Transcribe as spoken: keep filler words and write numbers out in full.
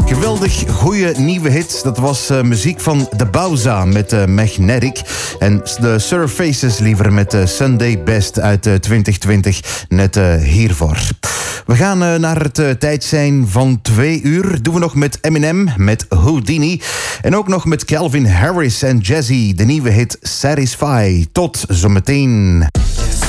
Geweldig goede nieuwe hit. Dat was uh, muziek van The Bauza met uh, Magnetic. En de Surfaces liever met uh, Sunday Best uit uh, twintig twintig. Net uh, hiervoor. We gaan uh, naar het uh, tijd zijn van twee uur. Doen we nog met Eminem, met Houdini. En ook nog met Calvin Harris en Jazzy. De nieuwe hit Satisfy. Tot zometeen.